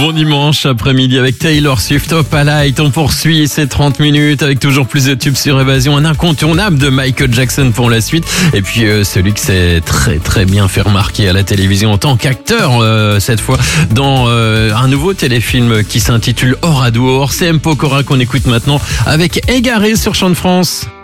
Bon dimanche après-midi avec Taylor Swift, Opalite. On poursuit ces 30 minutes avec toujours plus de tubes sur Évasion. Un incontournable de Michael Jackson pour la suite. Et puis celui qui s'est très bien fait remarquer à la télévision en tant qu'acteur, cette fois dans un nouveau téléfilm qui s'intitule Oradour. C'est M. Pokora qu'on écoute maintenant avec Égaré sur Chant de France.